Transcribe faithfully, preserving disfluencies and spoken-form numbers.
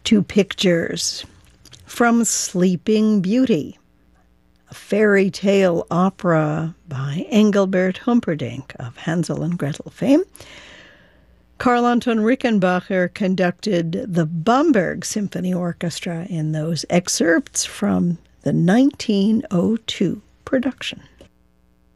to pictures. From Sleeping Beauty, a fairy tale opera by Engelbert Humperdinck of Hansel and Gretel fame, Carl Anton Rickenbacher conducted the Bamberg Symphony Orchestra in those excerpts from the nineteen oh two production.